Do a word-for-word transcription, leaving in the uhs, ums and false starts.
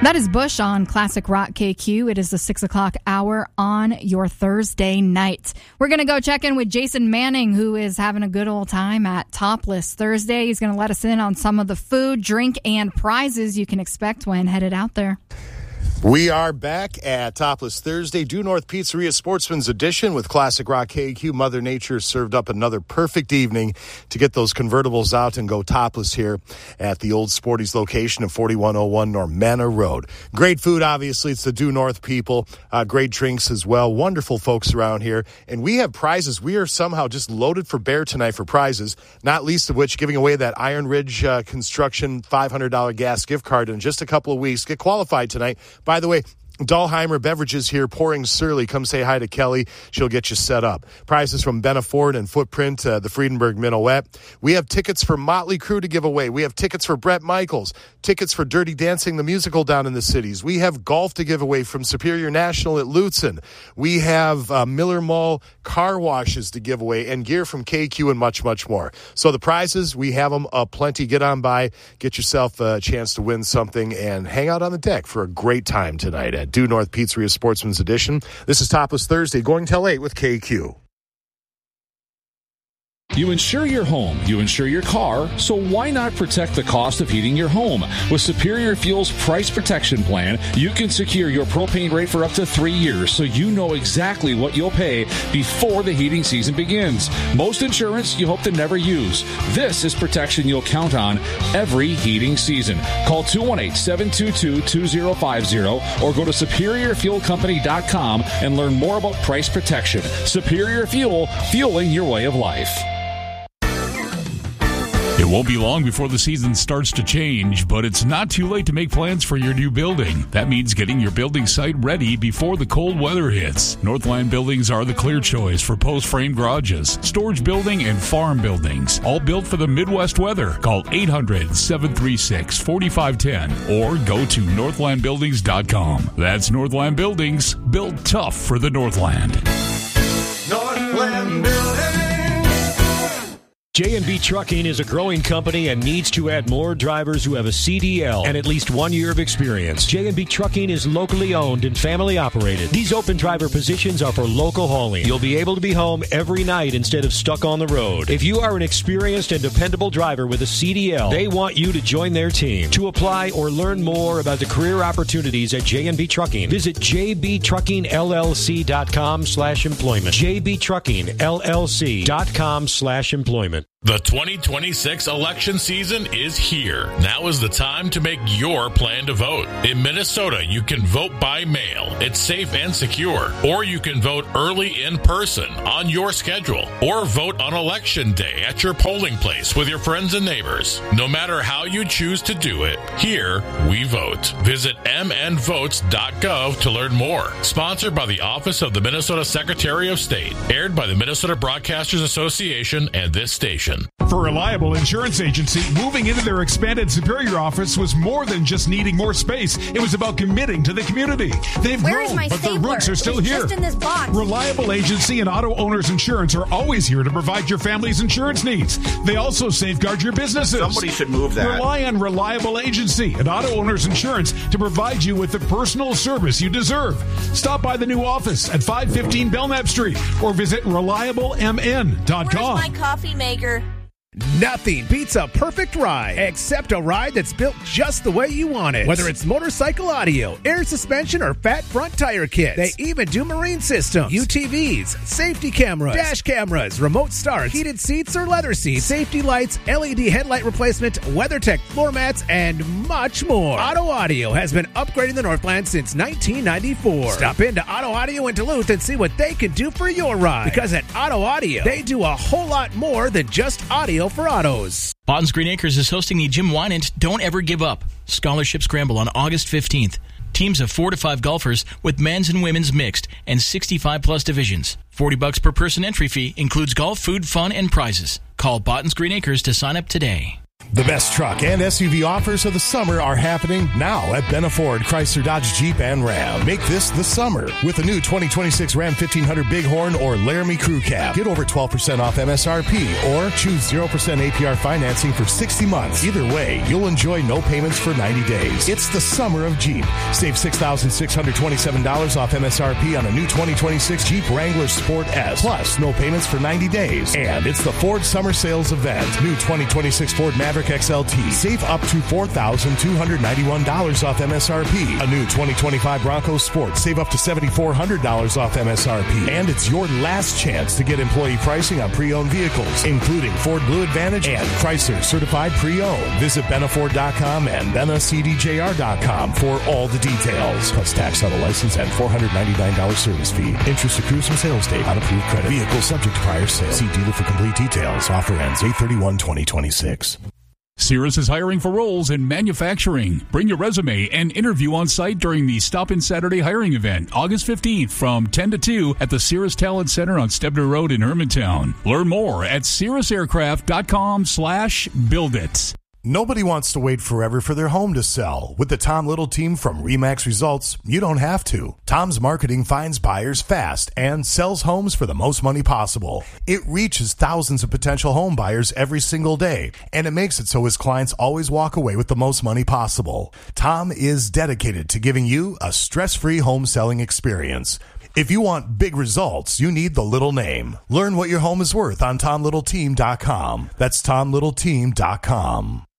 That is Bush on Classic Rock K Q. It is the six o'clock hour on your Thursday night. We're going to go check in with Jason Manning, who is having a good old time at Topless Thursday. He's going to let us in on some of the food, drink, and prizes you can expect when headed out there. We are back at Topless Thursday, Due North Pizzeria Sportsman's Edition with Classic Rock K Q. Mother Nature served up another perfect evening to get those convertibles out and go topless here at the Old Sporty's location of forty-one oh one Normanna Road. Great food, obviously. It's the Due North people. Uh, great drinks as well. Wonderful folks around here. And we have prizes. We are somehow just loaded for bear tonight for prizes, not least of which giving away that Iron Ridge uh, Construction five hundred dollars gas gift card in just a couple of weeks. Get qualified tonight. By the way, Dahlheimer Beverages here, pouring Surly. Come say hi to Kelly. She'll get you set up. Prizes from Benaford and Footprint, uh, the Friedenberg Minuet. We have tickets for Motley Crue to give away. We have tickets for Bret Michaels, tickets for Dirty Dancing, the musical down in the cities. We have golf to give away from Superior National at Lutsen. We have uh, Miller Mall car washes to give away and gear from K Q and much, much more. So the prizes, we have them uh, plenty. Get on by, get yourself a chance to win something, and hang out on the deck for a great time tonight at Due North Pizzeria Sportsman's Edition. This is Topless Thursday, going till eight with K Q. You insure your home, you insure your car, so why not protect the cost of heating your home? With Superior Fuel's Price Protection Plan, you can secure your propane rate for up to three years, so you know exactly what you'll pay before the heating season begins. Most insurance you hope to never use. This is protection you'll count on every heating season. Call two one eight, seven two two, two zero five zero or go to superior fuel company dot com and learn more about price protection. Superior Fuel, fueling your way of life. It won't be long before the season starts to change, but it's not too late to make plans for your new building. That means getting your building site ready before the cold weather hits. Northland Buildings are the clear choice for post-frame garages, storage building, and farm buildings, all built for the Midwest weather. Call eight hundred, seven three six, four five one zero or go to northland buildings dot com. That's Northland Buildings, built tough for the Northland. Northland Buildings. J and B Trucking is a growing company and needs to add more drivers who have a C D L and at least one year of experience. J and B Trucking is locally owned and family operated. These open driver positions are for local hauling. You'll be able to be home every night instead of stuck on the road. If you are an experienced and dependable driver with a C D L, they want you to join their team. To apply or learn more about the career opportunities at J and B Trucking, visit j b trucking l l c dot com slash employment. j b trucking l l c dot com slash employment. The twenty twenty-six election season is here. Now is the time to make your plan to vote. In Minnesota, you can vote by mail. It's safe and secure. Or you can vote early in person on your schedule. Or vote on election day at your polling place with your friends and neighbors. No matter how you choose to do it, here we vote. Visit m n votes dot gov to learn more. Sponsored by the Office of the Minnesota Secretary of State. Aired by the Minnesota Broadcasters Association and this station. For Reliable Insurance Agency, moving into their expanded Superior office was more than just needing more space. It was about committing to the community. They've Where's grown, my but stapler? their roots are still It's here. just in this box. Reliable Agency and Auto Owners Insurance are always here to provide your family's insurance needs. They also safeguard your businesses. Somebody should move that. Rely on Reliable Agency and Auto Owners Insurance to provide you with the personal service you deserve. Stop by the new office at five fifteen Belknap Street or visit reliable m n dot com. Where's my coffee maker? Nothing beats a perfect ride, except a ride that's built just the way you want it. Whether it's motorcycle audio, air suspension, or fat front tire kits, they even do marine systems, U T Vs, safety cameras, dash cameras, remote starts, heated seats or leather seats, safety lights, L E D headlight replacement, WeatherTech floor mats, and much more. Auto Audio has been upgrading the Northland since nineteen ninety-four. Stop into Auto Audio in Duluth and see what they can do for your ride. Because at Auto Audio, they do a whole lot more than just audio for autos. Botton's Green Acres is hosting the Jim Wynant Don't Ever Give Up Scholarship Scramble on August fifteenth. Teams of four to five golfers with men's and women's mixed and sixty-five plus divisions. forty bucks per person entry fee includes golf, food, fun, and prizes. Call Botton's Green Acres to sign up today. The best truck and S U V offers of the summer are happening now at Benna Ford, Chrysler, Dodge, Jeep, and Ram. Make this the summer with a new twenty twenty-six Ram fifteen hundred Bighorn or Laramie Crew Cab. Get over twelve percent off M S R P or choose zero percent A P R financing for sixty months. Either way, you'll enjoy no payments for ninety days. It's the summer of Jeep. Save six thousand six hundred twenty-seven dollars off M S R P on a new twenty twenty-six Jeep Wrangler Sport S. Plus, no payments for ninety days. And it's the Ford Summer Sales Event. New twenty twenty-six Ford Maverick X L T. Save up to four thousand two hundred ninety-one dollars off M S R P. A new twenty twenty-five Bronco Sport. Save up to seven thousand four hundred dollars off M S R P. And it's your last chance to get employee pricing on pre-owned vehicles, including Ford Blue Advantage and Chrysler Certified Pre-Owned. Visit Benna Ford dot com and Benna C D J R dot com for all the details. Plus tax on a license and four hundred ninety-nine dollars service fee. Interest accrues from sales date on approved credit. Vehicle subject to prior sale. See dealer for complete details. Offer ends eight thirty-one twenty twenty-six. Cirrus is hiring for roles in manufacturing. Bring your resume and interview on site during the Stop In Saturday hiring event, August fifteenth from ten to two at the Cirrus Talent Center on Stebner Road in Hermantown. Learn more at cirrus aircraft dot com slash build it. Nobody wants to wait forever for their home to sell. With the Tom Little team from RE/MAX Results, you don't have to. Tom's marketing finds buyers fast and sells homes for the most money possible. It reaches thousands of potential home buyers every single day, and it makes it so his clients always walk away with the most money possible. Tom is dedicated to giving you a stress-free home selling experience. If you want big results, you need the Little name. Learn what your home is worth on tom little team dot com. That's tom little team dot com.